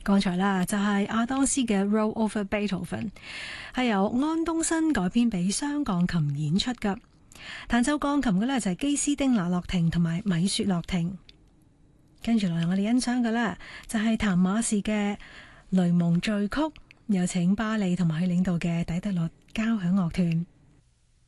剛才啦就係亞當斯嘅《Roll Over Beethoven》，係由安東新改編俾雙鋼琴演出㗎。彈奏鋼琴嘅呢就係基斯丁拿洛廷同埋米雪洛廷。跟住落嚟我哋欣賞嘅呢就係譚馬士嘅雷蒙序曲，有請巴利同埋佢領導嘅底特律交響樂團。